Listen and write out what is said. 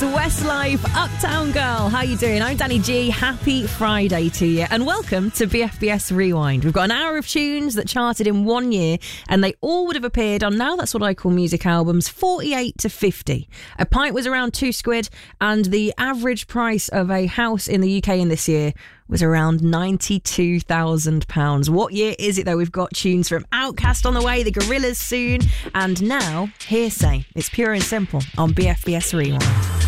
The Westlife, Uptown Girl. How you doing? I'm Danny G. Happy Friday to you and welcome to BFBS Rewind. We've got an hour of tunes that charted in 1 year and they all would have appeared on Now That's What I Call Music albums 48 to 50. A pint was around £2 and the average price of a house in the UK in this year was around £92,000. What year is it though? We've got tunes from Outkast on the way, the Gorillaz soon, and now Hearsay. It's pure and simple on BFBS Rewind.